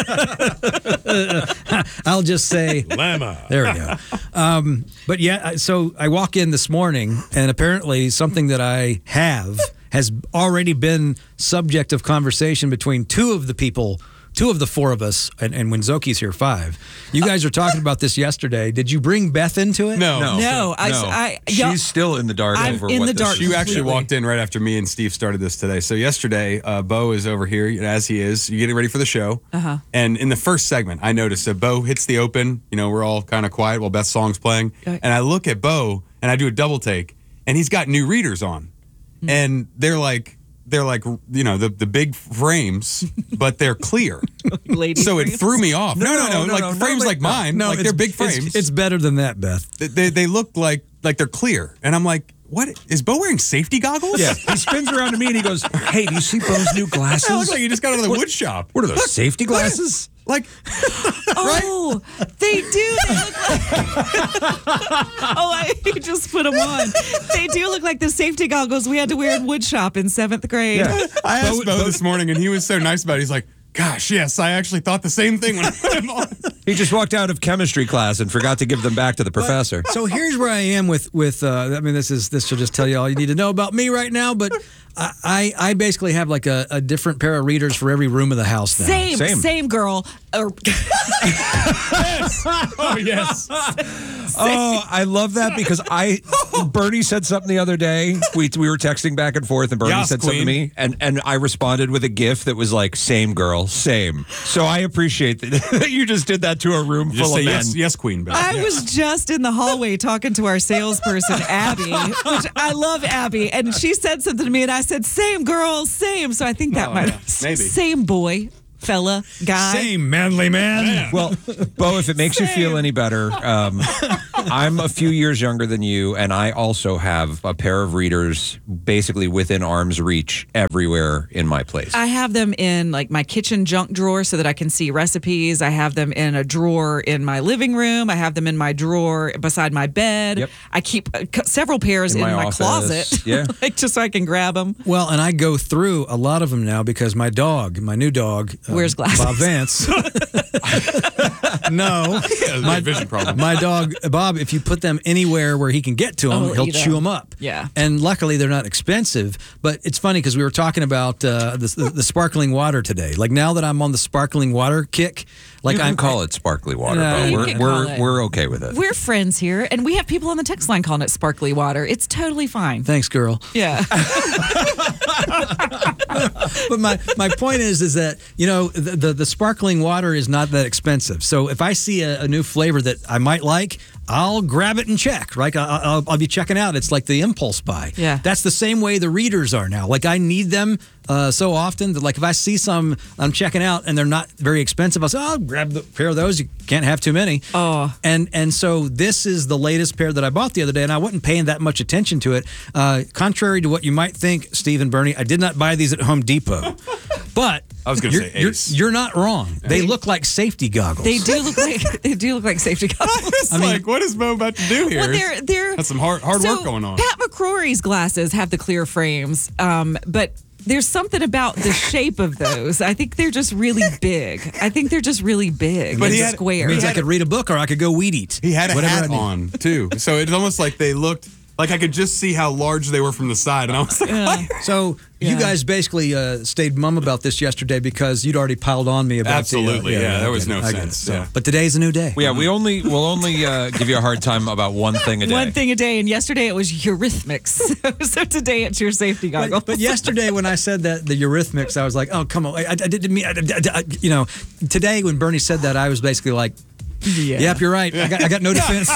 I'll just say Llama. There we go. But yeah, so I walk in this morning, and apparently something that I have has already been subject of conversation between two of the four of us, and when Zoki's here, 5. You guys were talking about this yesterday. Did you bring Beth into it? No. She's still in the dark I'm over in what the this. dark She actually completely. walked in right after me and Steve started this today. So yesterday, Bo is over here, as he is. You're getting ready for the show. Uh-huh. And in the first segment, I noticed that Bo hits the open. We're all kind of quiet while Beth's song's playing. Okay. And I look at Bo, and I do a double take, and he's got new readers on. And they're like the big frames, but they're clear. So it threw me off. No, frames like mine. No, they're big frames. It's better than that, Beth. They look like they're clear, and I'm like, what is Bo wearing safety goggles? Yeah, he spins around to me and he goes, "Hey, do you see Bo's new glasses? It looks like he just got out of the wood shop. What are those, safety glasses?" Like, oh, they do. They look like. I just put them on. They do look like the safety goggles we had to wear in woodshop in 7th grade. Yeah. I asked Bo this morning, and he was so nice about it. He's like, gosh, yes, I actually thought the same thing when I put them on. He just walked out of chemistry class and forgot to give them back to the professor. So here's where I am with I mean, this will just tell you all you need to know about me right now, but I basically have like a different pair of readers for every room of the house now. Same girl. Yes. Oh, yes. Oh, I love that because Bernie said something the other day. We were texting back and forth, and Bernie said something to me, and I responded with a GIF that was like, same girl, same. So I appreciate that you just did that to a room full of men. Yes, queen. Back. I was just in the hallway talking to our salesperson, Abby, which I love Abby, and she said something to me, and I said, same girl, same. So I think that maybe. Same boy. Fella, guy. Same manly man. Well, Bo, if it makes you feel any better, I'm a few years younger than you, and I also have a pair of readers basically within arm's reach everywhere in my place. I have them in like my kitchen junk drawer so that I can see recipes. I have them in a drawer in my living room. I have them in my drawer beside my bed. Yep. I keep several pairs in my closet, like just so I can grab them. Well, and I go through a lot of them now because my new dog, wears glasses. Bob Vance. No, my vision problem. My dog Bob, if you put them anywhere where he can get to them, he'll chew them up. Yeah, and luckily they're not expensive. But it's funny because we were talking about the sparkling water today. Like now that I'm on the sparkling water kick, like you can call it sparkly water. We're okay with it. We're friends here, and we have people on the text line calling it sparkly water. It's totally fine. Thanks, girl. Yeah. But my point is that the sparkling water is not that expensive. So if I see a new flavor that I might like, I'll grab it and check. Right, I'll be checking out. It's like the impulse buy. Yeah, that's the same way the readers are now. Like I need them so often that like if I see some I'm checking out and they're not very expensive, I'll say, I'll grab a pair of those. You can't have too many. Oh, and so this is the latest pair that I bought the other day, and I wasn't paying that much attention to it. Contrary to what you might think, Steve and Bernie, I did not buy these at Home Depot. But I was going to say Ace. You're not wrong. They look like safety goggles. They do look like safety goggles. I mean, what is Mo about to do here? Well, they're that's some hard work going on. Pat McCrory's glasses have the clear frames, but there's something about the shape of those. I think they're just really big. But square. It means I could read a book or I could go weed eat. He had a hat on too, so it's almost like they looked. Like I could just see how large they were from the side, and I was like, So you guys basically stayed mum about this yesterday because you'd already piled on me about absolutely, there was no sense. So, but today's a new day. Well, yeah, we'll only give you a hard time about one thing a day. One thing a day, and yesterday it was Eurythmics. So today it's your safety goggles. But yesterday when I said that the Eurythmics, I was like, oh come on, I didn't mean, today when Bernie said that, I was basically like. Yeah. Yep, you're right. I got no defense.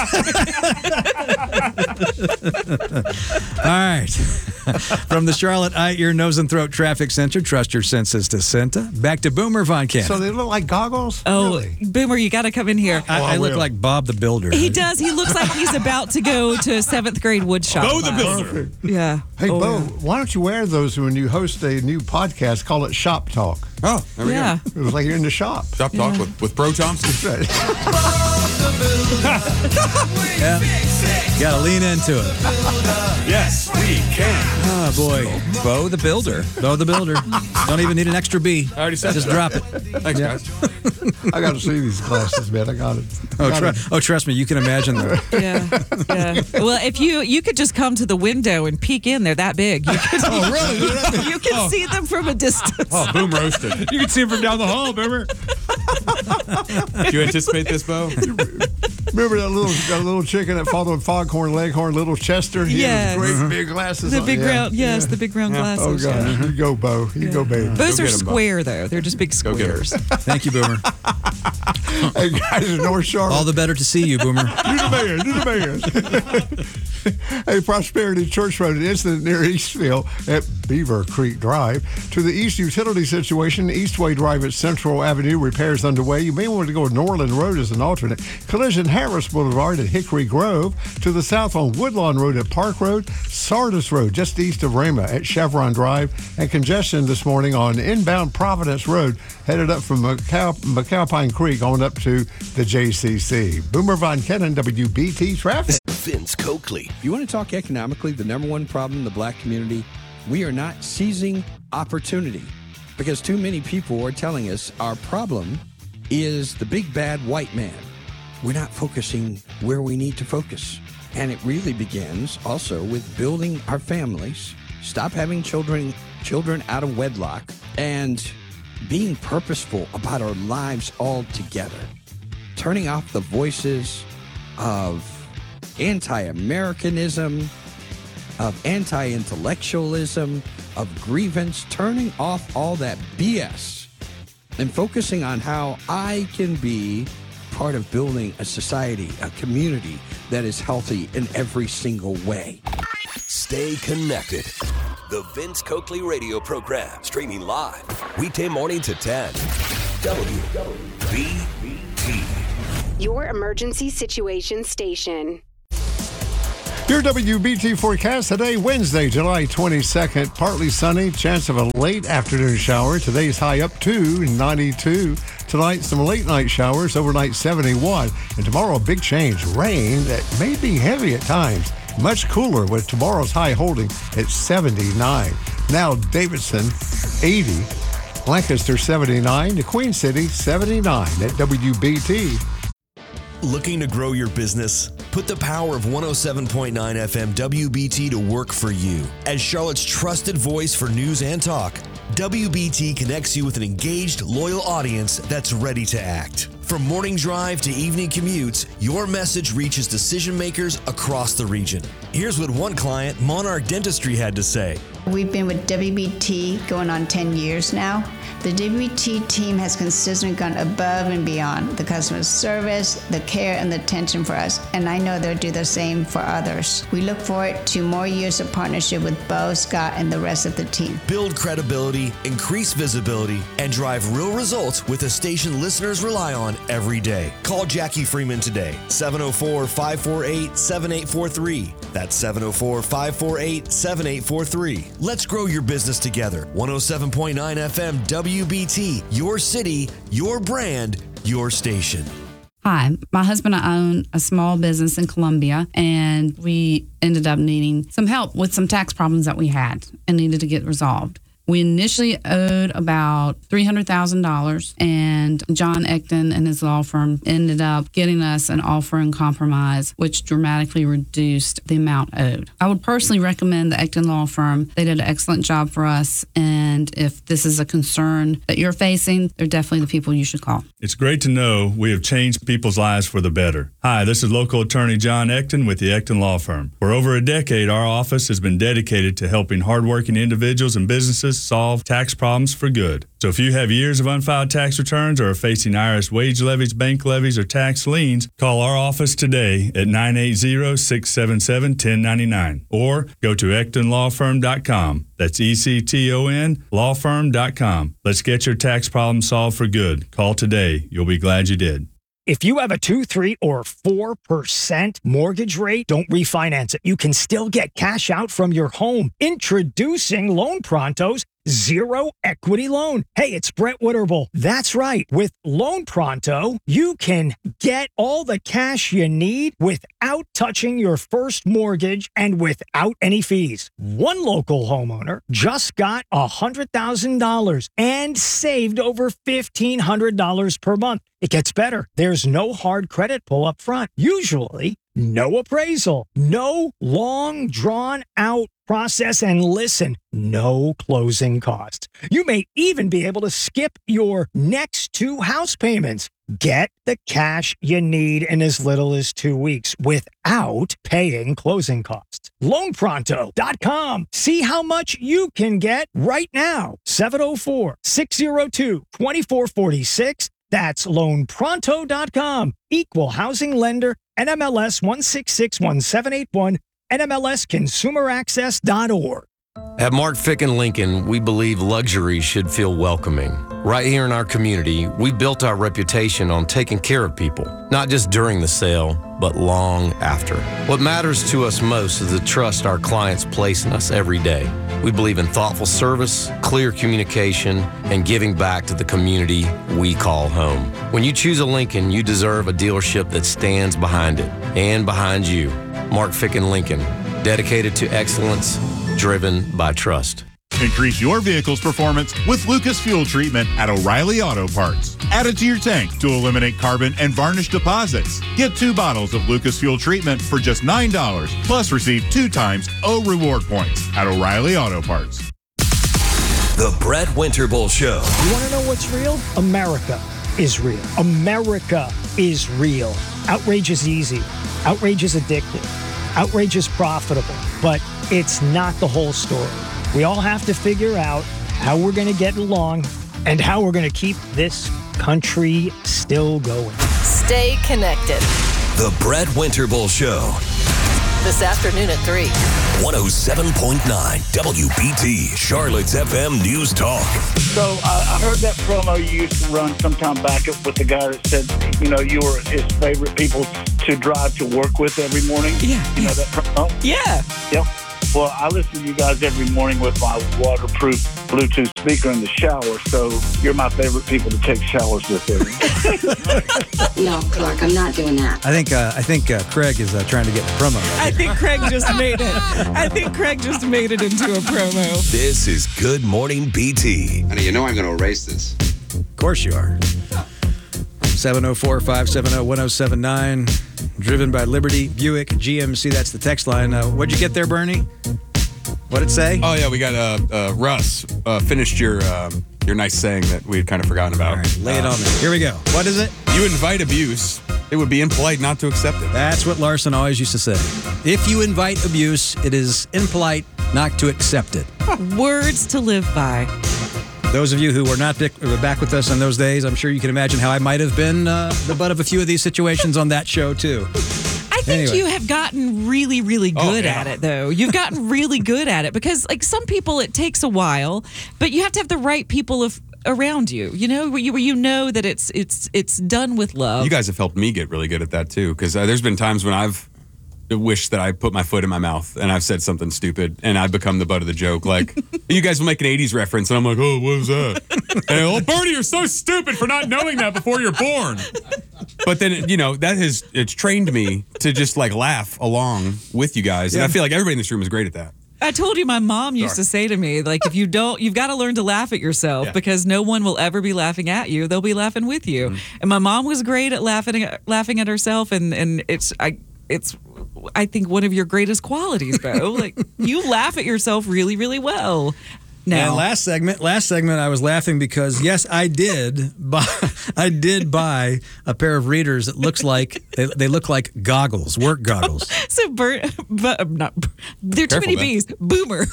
All right. From the Charlotte Eye, Ear, Nose, and Throat Traffic Center, trust your senses to Cinta. Back to Boomer Von Cannon. So they look like goggles? Oh, really? Boomer, you got to come in here. I look like Bob the Builder. He does. He looks like he's about to go to 7th grade woodshop. Bo the Builder. Yeah. Hey, Bo, why don't you wear those when you host a new podcast? Call it Shop Talk. Oh, there we go. It was like you're in the shop. Shop Talk with Bro Thompson. Yeah. Got to lean into it. Yes, we can. Oh, boy. Bo the Builder. Bo the Builder. Don't even need an extra B. I already said Just that. drop it. Thanks, guys. I got to see these glasses, man. I got it. Trust me, you can imagine them. Yeah. Well, if you could just come to the window and peek in, they're that big. You could, really? You can see them from a distance. Oh, boom roasted. You can see him from down the hall, Boomer. Do you anticipate this, Bo? Remember that little chicken that followed Foghorn Leghorn, Little Chester? He had those great big glasses. The big round, the big round glasses. Oh gosh, you go, Bo. You go, baby. Those are square though. They're just big squares. Thank you, Boomer. Hey, guys in North Charlotte. All the better to see you, Boomer. Do the man. A Prosperity Church Road incident near Eastville at Beaver Creek Drive. To the east utility situation, Eastway Drive at Central Avenue, repairs underway. You may want to go to Norland Road as an alternate. Collision Harris Boulevard at Hickory Grove. To the south on Woodlawn Road at Park Road. Sardis Road just east of Rama at Chevron Drive. And congestion this morning on inbound Providence Road, headed up from McAlpine Creek on up to the JCC. Boomer Von Kennen, WBT Traffic. Vince Coakley. You want to talk economically, the number one problem in the black community? We are not seizing opportunity because too many people are telling us our problem is the big bad white man. We're not focusing where we need to focus. And it really begins also with building our families, stop having children out of wedlock, and being purposeful about our lives altogether. Turning off the voices of anti-Americanism, of anti-intellectualism, of grievance, turning off all that BS and focusing on how I can be part of building a society, a community that is healthy in every single way. Stay connected. The Vince Coakley radio program, streaming live, weekday morning to 10. WBT. Your emergency situation station. Your WBT forecast today, Wednesday, July 22nd. Partly sunny, chance of a late afternoon shower. Today's high up to 92. Tonight, some late night showers, overnight 71. And tomorrow, a big change. Rain that may be heavy at times. Much cooler with tomorrow's high holding at 79. Now, Davidson, 80. Lancaster, 79. The Queen City, 79 at WBT. Looking to grow your business? Put the power of 107.9 FM WBT to work for you. As Charlotte's trusted voice for news and talk, WBT connects you with an engaged, loyal audience that's ready to act. From morning drive to evening commutes, your message reaches decision makers across the region. Here's what one client, Monarch Dentistry, had to say. We've been with WBT going on 10 years now. The WBT team has consistently gone above and beyond the customer service, the care, and the attention for us, and I know they'll do the same for others. We look forward to more years of partnership with Bo, Scott, and the rest of the team. Build credibility, increase visibility, and drive real results with a station listeners rely on every day. Call Jackie Freeman today, 704-548-7843. That's 704-548-7843. Let's grow your business together. 107.9 FM WBT, your city, your brand, your station. Hi, my husband and I own a small business in Columbia, and we ended up needing some help with some tax problems that we had and needed to get resolved. We initially owed about $300,000, and John Ecton and his law firm ended up getting us an offer in compromise, which dramatically reduced the amount owed. I would personally recommend the Ecton law firm. They did an excellent job for us, and if this is a concern that you're facing, they're definitely the people you should call. It's great to know we have changed people's lives for the better. Hi, this is local attorney John Ecton with the Ecton Law Firm. For over a decade, our office has been dedicated to helping hardworking individuals and businesses solve tax problems for good. So if you have years of unfiled tax returns or are facing IRS wage levies, bank levies, or tax liens, call our office today at 980-677-1099 or go to EctonLawFirm.com. That's ECTON lawfirm.com. Let's get your tax problem solved for good. Call today. You'll be glad you did. If you have a 2, 3, or 4% mortgage rate, don't refinance it. You can still get cash out from your home. Introducing Loan Pronto's Zero Equity Loan. Hey, it's Brett Witterbull. That's right. With Loan Pronto, you can get all the cash you need without touching your first mortgage and without any fees. One local homeowner just got $100,000 and saved over $1,500 per month. It gets better. There's no hard credit pull up front. Usually, no appraisal, no long drawn out process, and listen, no closing costs. You may even be able to skip your next 2 house payments. Get the cash you need in as little as 2 weeks without paying closing costs. LoanPronto.com. See how much you can get right now. 704-602-2446. That's loanpronto.com. Equal housing lender, NMLS 1661781, NMLSconsumeraccess.org. At Mark Fick and Lincoln, we believe luxury should feel welcoming. Right here in our community, we built our reputation on taking care of people, not just during the sale, but long after. What matters to us most is the trust our clients place in us every day. We believe in thoughtful service, clear communication, and giving back to the community we call home. When you choose a Lincoln, you deserve a dealership that stands behind it and behind you. Mark Fick and Lincoln, dedicated to excellence, driven by trust. Increase your vehicle's performance with Lucas Fuel Treatment at O'Reilly Auto Parts. Add it to your tank to eliminate carbon and varnish deposits. Get 2 bottles of Lucas Fuel Treatment for just $9, plus receive 2 times O reward points at O'Reilly Auto Parts. The Brett Winterbull Show. You want to know what's real? America is real. America is real. Outrage is easy. Outrage is addictive. Outrage is profitable. But it's not the whole story. We all have to figure out how we're going to get along and how we're going to keep this country still going. Stay connected. The Brett Winterbull Show. This afternoon at 3. 107.9 WBT, Charlotte's FM News Talk. So I heard that promo you used to run sometime back with the guy that said, you were his favorite people to drive to work with every morning. Yeah. You know that promo? Yeah. Yep. Well, I listen to you guys every morning with my waterproof Bluetooth speaker in the shower, so you're my favorite people to take showers with every No, Clark, I'm not doing that. I think Craig is trying to get the promo. I think Craig just made it. I think Craig just made it into a promo. This is Good Morning BT. Honey, you know I'm going to erase this. Of course you are. 704-570-1079. Driven by Liberty, Buick, GMC. That's the text line. What'd you get there, Bernie? What'd it say? Oh, yeah, we got Russ finished your nice saying that we had kind of forgotten about. All right, lay it on me. Here we go. What is it? You invite abuse. It would be impolite not to accept it. That's what Larson always used to say. If you invite abuse, it is impolite not to accept it. Words to live by. Those of you who were not back with us in those days, I'm sure you can imagine how I might have been the butt of a few of these situations on that show, too. I think you have gotten really, really good at it, though. You've gotten really good at it because, like, some people, it takes a while, but you have to have the right people around you. Where you know that it's done with love. You guys have helped me get really good at that, too, because there's been times when I've wished that I put my foot in my mouth and I've said something stupid and I've become the butt of the joke. Like, you guys will make an 80s reference and I'm like, oh, what was that? And, Bernie, you're so stupid for not knowing that before you're born. But then, it's trained me to just like laugh along with you guys. And I feel like everybody in this room is great at that. I told you my mom used to say to me, like, if you don't, you've got to learn to laugh at yourself because no one will ever be laughing at you. They'll be laughing with you. And my mom was great at laughing at herself. And it's I think one of your greatest qualities, though. Like, you laugh at yourself really, really well. Now, and last segment, I was laughing because yes, I did buy a pair of readers that looks like they look like goggles, work goggles. So there are too many B's. Boomer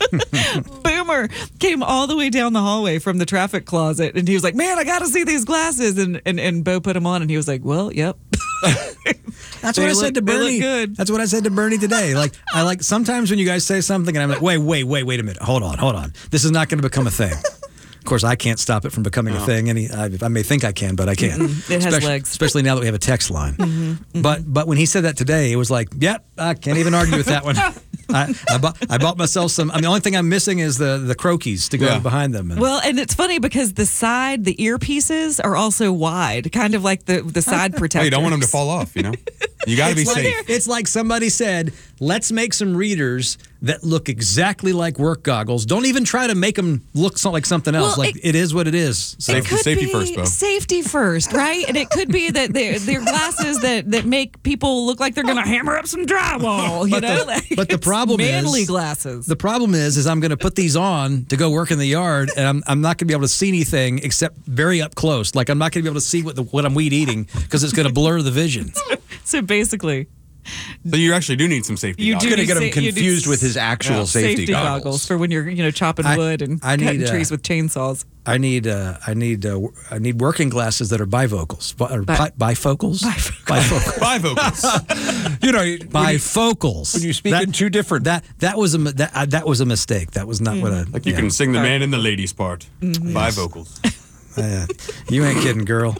came all the way down the hallway from the traffic closet, and he was like, "Man, I got to see these glasses." And Bo put them on, and he was like, "Well, yep." That's what I said to Bernie. Good. That's what I said to Bernie today. Like, I like sometimes when you guys say something and I'm like, wait a minute. Hold on. This is not going to become a thing. Of course, I can't stop it from becoming a thing. I may think I can, but I can't. It has legs. Especially now that we have a text line. But when he said that today, it was like, yep, I can't even argue with that one. I bought myself some. The only thing I'm missing is the croquis to go behind them. Well, and it's funny because the earpieces are also wide, kind of like the side protectors. You don't want them to fall off, You got to be safe. It's like somebody said, let's make some readers that look exactly like work goggles. Don't even try to make them look like something else. Well, it is what it is. So. Safety first, Bo. Safety first, right? And it could be that they're glasses that make people look like they're going to hammer up some drywall. But the problem manly is glasses. The problem is I'm going to put these on to go work in the yard, and I'm not going to be able to see anything except very up close. Like I'm not going to be able to see what I'm weed eating because it's going to blur the vision. So basically, So you actually do need some safety You goggles. do Going to get him need confused with his actual safety goggles for when you're chopping wood and cutting trees with chainsaws. I need working glasses that are bifocals. Bifocals? Bifocals. Bifocals. When you speak in two different. That was a mistake. That was not what I. Like you can sing the man and the ladies part. Bifocals. You ain't kidding, girl.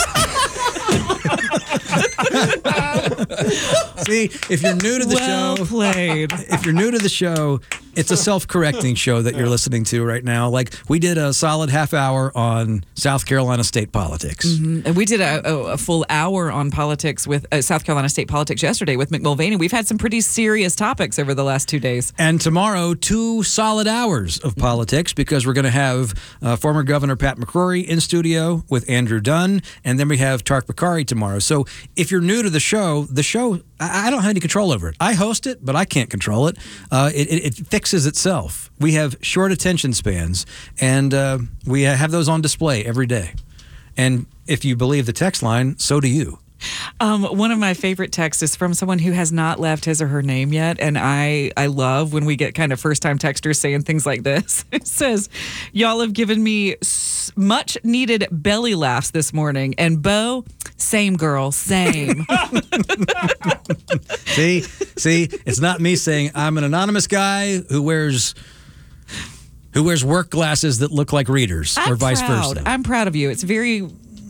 See, if you're new to the show, played. If you're new to the show, it's a self-correcting show that you're listening to right now. Like we did a solid half hour on South Carolina state politics. Mm-hmm. And we did a full hour on politics with South Carolina state politics yesterday with Mick Mulvaney. We've had some pretty serious topics over the last 2 days. And tomorrow, 2 solid hours of politics because we're going to have former Governor Pat McCrory in studio with Andrew Dunn, and then we have Tark Bakari tomorrow. So if you're new to the show, I don't have any control over it. I host it, but I can't control it. It fixes itself. We have short attention spans, and we have those on display every day. And if you believe the text line, so do you. One of my favorite texts is from someone who has not left his or her name yet, and I love when we get kind of first-time texters saying things like this. It says, y'all have given me much-needed belly laughs this morning, and Bo, same girl, same. See, it's not me saying I'm an anonymous guy who wears work glasses that look like readers or vice versa. I'm proud of you. It's very...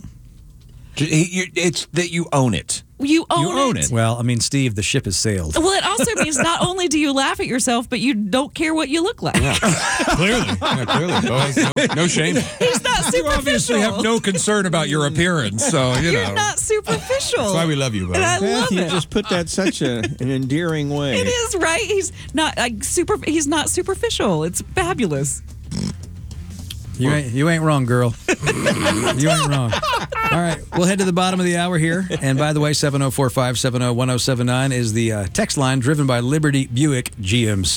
It's that you own it. You own it. Well, I mean, Steve, the ship has sailed. Well, it also means not only do you laugh at yourself, but you don't care what you look like. Yeah. Clearly. Bo has no shame. He's not superficial. You obviously have no concern about your appearance, so You're not superficial. That's why we love you, Bo. And I love You it. just put that such an endearing way. It is, right? He's not He's not superficial. It's fabulous. You ain't wrong, girl. You ain't wrong. All right, we'll head to the bottom of the hour here. And by the way, 704-570-1079 is the text line driven by Liberty Buick GMC.